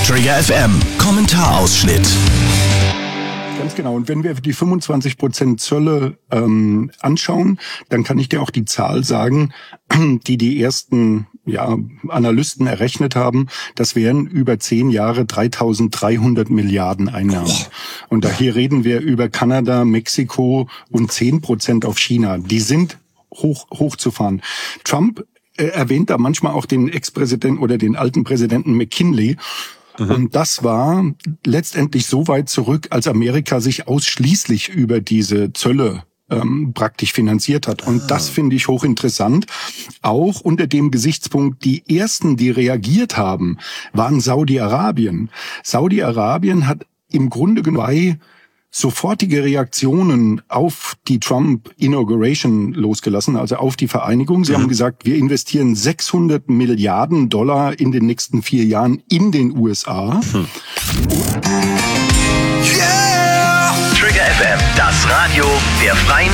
Trigger FM, Kommentarausschnitt. Ganz genau. Und wenn wir die 25% Zölle anschauen, dann kann ich dir auch die Zahl sagen, die ersten Analysten errechnet haben. Das wären über 10 Jahre 3.300 Milliarden Einnahmen. Und hier reden wir über Kanada, Mexiko und 10% auf China. Die sind hochzufahren. Trump erwähnt da manchmal auch den Ex-Präsidenten oder den alten Präsidenten McKinley. Und das war letztendlich so weit zurück, als Amerika sich ausschließlich über diese Zölle praktisch finanziert hat. Und das finde ich hochinteressant. Auch unter dem Gesichtspunkt, die ersten, die reagiert haben, waren Saudi-Arabien. Saudi-Arabien hat im Grunde genommen sofortige Reaktionen auf die Trump-Inauguration losgelassen, also auf die Vereinigung. Sie haben gesagt, wir investieren $600 Milliarden in den nächsten 4 Jahren in den USA. Yeah! Trigger FM, das Radio der Freien